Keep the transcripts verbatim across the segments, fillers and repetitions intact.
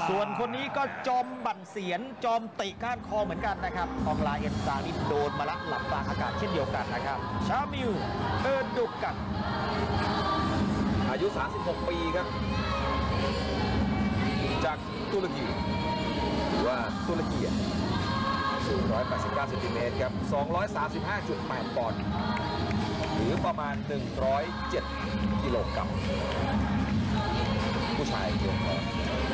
ส่วนคนนี้ก็จอมบั่นเสียนจอมเตะก้านคอเหมือนกันนะครับกองลาเอ็นซานี่โดนมาละหลับกลางอากาศเช่นเดียวกันนะครับชามิลเออดุกันอายุสามสิบหกปีครับจากตุรกีหรือว่าตุรกีสูงหนึ่งร้อยแปดสิบเก้าเซนติเมตรครับสองร้อยสามสิบห้าจุดแปดปอนด์หรือประมาณหนึ่งร้อยเจ็ดกิโลกรัมผู้ชายเดียวกัน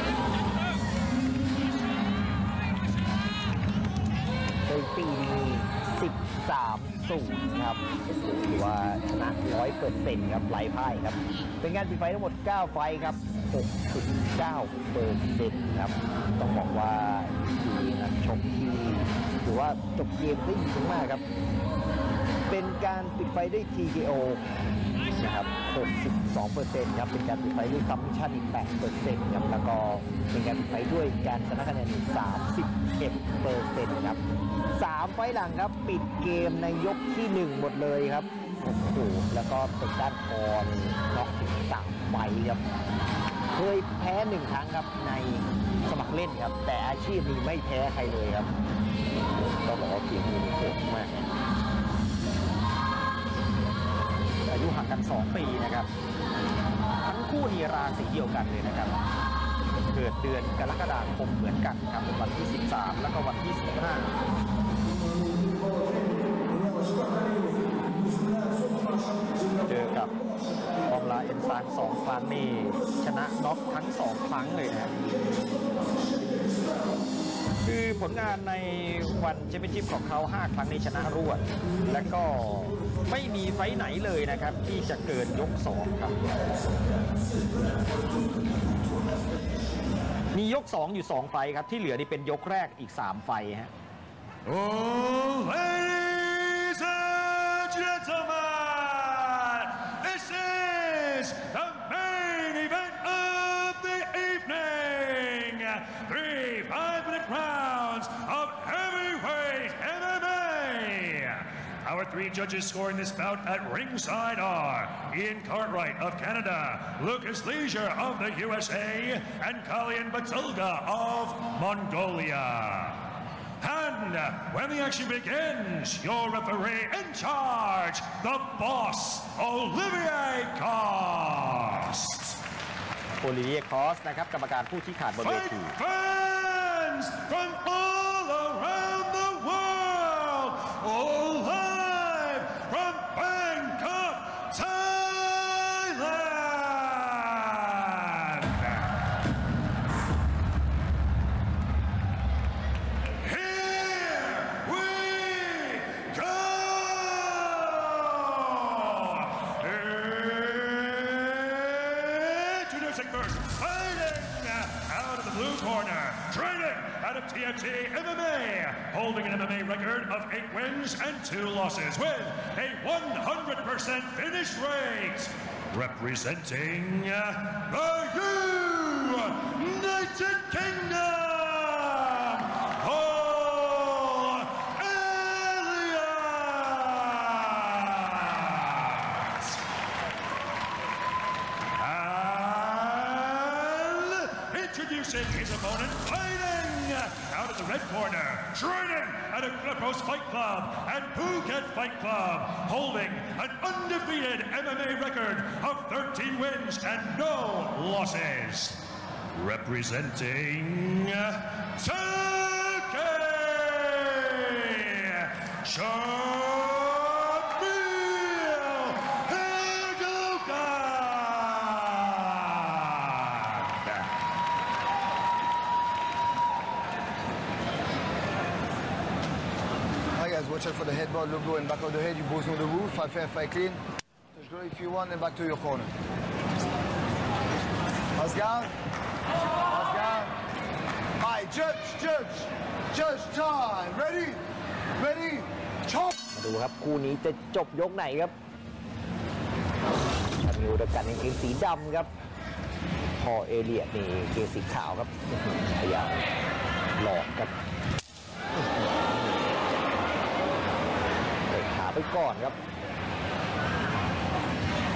โดยปีนี้สิบสามศูนย์ครับถือว่าชนะ ร้อยเปอร์เซ็นต์ ครับไร้พ่ายครับเป็นงานปิดไฟทั้งหมดเก้าไฟครับ หกสิบเก้าเปอร์เซ็นต์ ครับต้องบอกว่าดีนักชกที่ถือว่าจบเกมได้ดีมากครับเป็นการปิดไฟด้วย ที เค โอ นะครับ หกสิบสองเปอร์เซ็นต์ ครับเป็นการปิดไฟด้วยซับมิชชั่นอีก แปดเปอร์เซ็นต์ ครับแล้วก็เป็นการปิดไฟด้วยการชนะคะแนนอีก สามสิบเอ็ดเปอร์เซ็นต์ ครับสามไฟหลังครับปิดเกมในยกที่หนึ่งหมดเลยครับโอ้โหแล้วก็เป็นด้านคอน็อกถึงสามไฟครับเคยแพ้หนึ่งครั้งครับในสมัครเล่นครับแต่อาชีพนี้ไม่แพ้ใครเลยครับต้องบอกว่าทีมนี้โหดมากอายุห่างกันสองปีนะครับทั้งคู่นี่ราศีเดียวกันเลยนะครับเกิดเดือนกรกฎาคมเหมือนกันครับเป็นวันที่สิบสามแล้วก็วันที่สิบห้าเจอกับกองลาเอ็นซานสองครั้งนี่ชนะน็อกทั้งสองครั้งเลยนะคือผลงานในวันแชมเปี้ยนชิพของเขาห้าครั้งในชนะรวดและก็ไม่มีไฟไหนเลยนะครับที่จะเกินยกสองครับมียกสองอยู่สองไฟครับที่เหลือนี่เป็นยกแรกอีกสามไฟฮะ Oh, ladies and gentlemen, this is the main event of the evening. Three five-minute rounds of heavyweight M M A. Our three judges scoring this bout at ringside are Ian Cartwright of Canada, Lucas Leisure of the U S A, and Kalian Batulga of Mongolia. And when the action begins, your referee in charge, the boss, Olivier Cost. Olivier Cost นะครับกรรมการผู้ชี้ขาดบนเวที Fans from all around the world, all live from Bangkok, Thailand. T F T M M A, holding an M M A record of eight wins and two losses with a one hundred percent finish rate. Representing the United Kingdom, Paul Elliott. And introducing his opponent, out of the red corner, training at Agripos Fight Club and Phuket Fight Club, holding an undefeated M M A record of thirteen wins and no losses. Representing Turkey, Shamil Erdogan. Watch out for the headboard logo and back of the head. You both know the rules. Fight fair, fight clean. Touch go if you want, and back to your corner. Oscar. Oscar. Alright, judge, judge, judge time. Ready, ready, chop. มาดูครับคู่นี้จะจบยกไหนครับชามิลกับกันกางเกงสีดำครับพอเอเลียดนี่เกงสีขาวครับพยายามหลอกครับไปก่อนครับ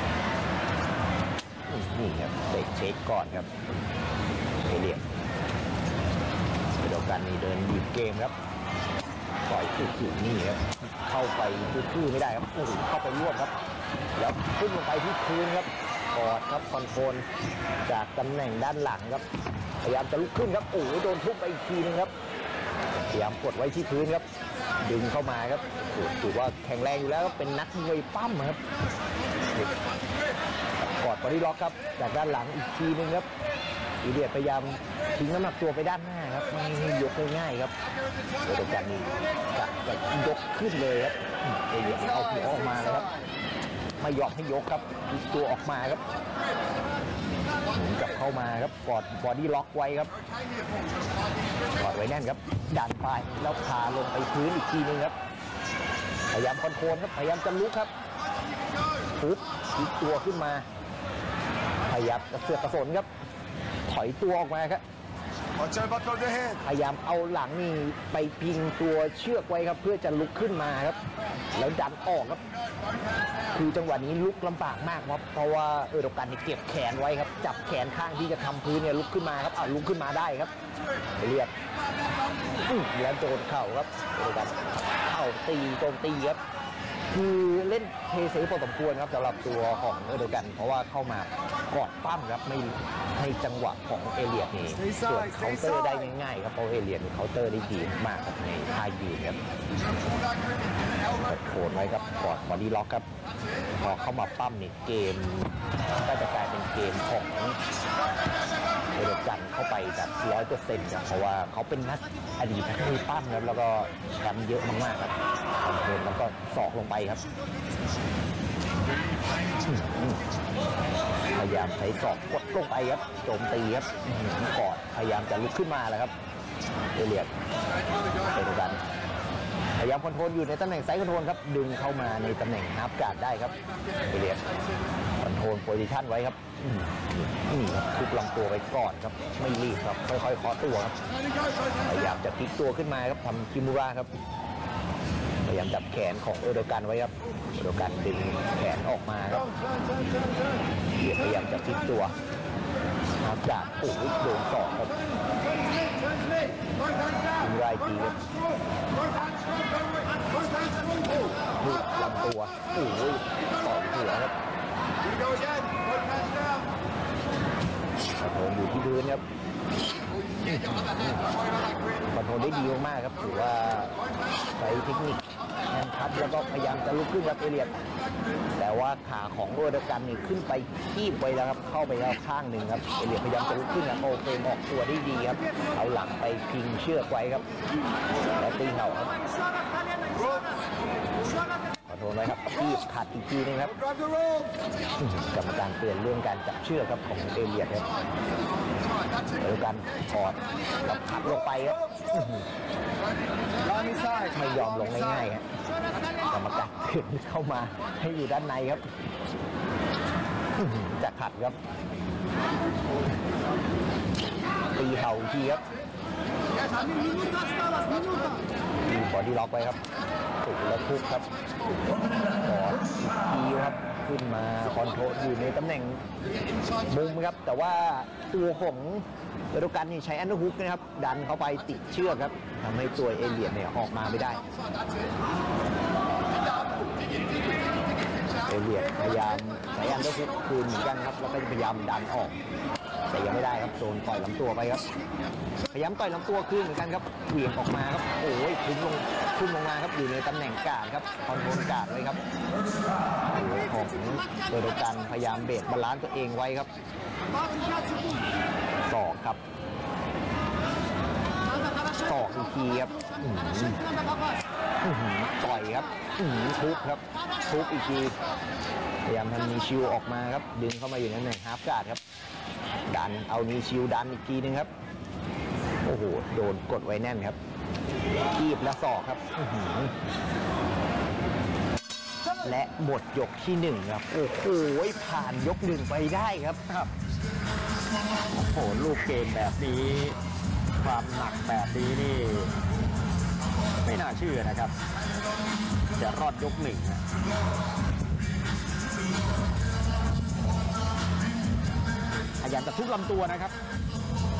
นี่ครับเตะเช็คก่อนครับเอเลียนกันนี่เดินหยุดเกมครับต่อยขู่ๆนี่ครับเข้าไปทื่อๆไม่ได้ครับโอ้โหเข้าไปรวบครับแล้วพุ่งลงไปที่พื้นครับกอดครับคอนโทรลจากตำแหน่งด้านหลังครับพยายามจะลุกขึ้นครับโอ้โหโดนทุบไปอีกทีนึงครับพยายามกดไว้ที่พื้นครับดึงเข้ามาครับโอ้โหถือว่าแข็งแรงอยู่แล้วครับเป็นนักมวยปั้มครับกอดบอดี้ล็อกครับจากด้านหลังอีกทีนึงครับอีเดียพยายามทิ้งน้ำหนักตัวไปด้านหน้าครับไม่ให้ยกง่ายๆครับโดยการนี้จะจะยกขึ้นเลยครับเอเดียเอาหัวออกมาเลยครับไม่ยอมให้ยกครับทิ้งตัวออกมาครับหมุนกลับเข้ามาครับกอดบอดี้ล็อกไว้ครับกอดไว้แน่นครับดันไปแล้วพาลงไปพื้นอีกทีนึงครับพยายามคอนโทรลครับพยายามจะลุกครับปุ๊บทิ้งตัวขึ้นมาพยายามกระเสือกกระสนครับถอยตัวออกมาครับ Watch out, back of the head. พยายามเอาหลังนี่ไปพิงตัวเชือกไว้ครับเพื่อจะลุกขึ้นมาครับแล้วดันออกครับคือจังหวะนี้ลุกลำบากมากครับเพราะว่าเออโดกันนี่เก็บแขนไว้ครับจับแขนข้างที่จะทำพื้นเนี่ยลุกขึ้นมาครับอ่าลุกขึ้นมาได้ครับเรียกอื้อแล้วโดนเข่าครับเออโดกันเข่าตีโจมตีครับคือเล่นเทเซพอสมควรครับสำหรับตัวของเออโดกันเพราะว่าเข้ามากอดปั้มครับไม่ให้จังหวะของเอเลียดนี่ส่วนเคาน์เตอร์ได้ง่ายๆครับเพราะเอเลียดเคาน์เตอร์ได้ดีมากครับในท่ายืนครับกดโขนไว้ครับกอดบอดี้ล็อกครับพอเข้ามาปั้มนี่เกมก็จะกลายเป็นเกมของเอเลียดกันเข้าไปแบบร้อยเปอร์เซ็นต์ครับเพราะว่าเขาเป็นนักอดีตนักมวยปั้มครับแล้วก็แชมป์เยอะมากๆครับคอนโทรลแล้วก็ศอกลงไปครับพยายามใช้ศอกกดลงไปครับโจมตีครับกอดพยายามจะลุกขึ้นมาแล้วครับเอเลียดเป็นกันพยายามคอนโทรลอยู่ในตำแหน่งไซด์คอนโทรลครับดึงเข้ามาในตำแหน่งฮาล์ฟการ์ดได้ครับเอเลียดคอนโทรลโพซิชั่นไว้ครับนี่ครับทุบลำตัวไปก่อนครับไม่รีบครับค่อยๆเคาะตัวครับพยายามจะพลิกตัวขึ้นมาครับทำคิมูระครับพยายามจับแขนของเอโดกันไว้ครับเอโดกันดึงแขนออกมาครับพยายามจะพลิกตัวฮาล์ฟการ์ดโอ้ยโดนศอกครับคิมูระอีกทีครับลูกลำตัวโอ้ยต่อยหัวครับคอนโทรลอยู่ที่พื้นครับคอนโทรลได้ดีมากๆครับถือว่าใช้เทคนิคแฮนด์คัทแล้วก็พยายามจะลุกขึ้นครับเอเลียดแต่ว่าขาของโรดกันนี่ขึ้นไปคีบไปแล้วครับเข้าไปแล้วข้างหนึ่งครับเอเลียดพยายามจะลุกขึ้นครับโอเคออกตัวได้ดีครับเอาหลังไปพิงเชือกไว้ครับแล้วตีเข่าครับขอโทษไว้ครับคีบขัดอีกทีนึงครับกรรมการเตือนเรื่องการจับเชือกครับของเอเลียดครับเดียวกันกอดแล้วขัดลงไปครับไม่ยอมลงง่ายๆครับกรรมการเตือนเข้ามาให้อยู่ด้านในครับจะขัดครับตีเข่าอีกทีครับมีบอดี้ล็อกไว้ครับถูกแล้วทุบครับกอดอีกทีครับขึ้นมาคอนโทรลอยู่ในตำแหน่งมุมครับแต่ว่าตัวของเอโดกันนี่ใช้อันเดอร์ฮุกนะครับดันเข้าไปติดเชือกครับทำให้ตัวเอเลียดเนี่ยออกมาไม่ได้เอเลียดพยายามใช้อันเดอร์ฮุกคืนเหมือนกันครับแล้วก็พยายามดันออกแต่ยังไม่ได้ครับโดนต่อยลำตัวไปครับพยายามต่อยลำตัวคืนเหมือนกันครับเหวี่ยงออกมาครับโอ้ยพุ่งลงพุ่งลงมาครับอยู่ในตำแหน่งการ์ดครับคอนโทรลการ์ดไว้ครับของเอโดกันพยายามเบรกบาลานซ์ตัวเองไว้ครับศอกครับศอกอีกทีครับต่อยครับทุบครับทุบอีกทีพยายามทำนีชิวออกมาครับดึงเข้ามาอยู่ในตำแหน่งฮาล์ฟการ์ดครับดันเอานีชิวดันอีกทีนึงครับโอ้โหโดนกดไว้แน่นครับคีบและศอกครับและหมดยกที่หนึ่งครับโอ้โหผ่านยกหนึ่งไปได้ครับครับโอ้โหลูกเกมแบบนี้ความหนักแบบนี้นี่ไม่น่าเชื่อนะครับจะรอดยกหนึ่งนะพยายามจะทุบลำตัวนะครับ